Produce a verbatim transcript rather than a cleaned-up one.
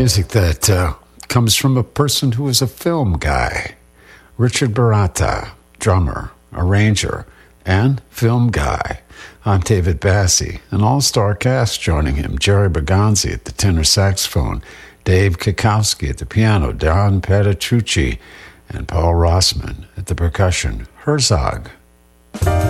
Music that uh, comes from a person who is a film guy. Richard Baratta, drummer, arranger, and film guy. I'm David Bassi, an all-star cast joining him. Jerry Bergonzi at the tenor saxophone, Dave Kikowski at the piano, Don Petrucci, and Paul Rossman at the percussion. Herzog.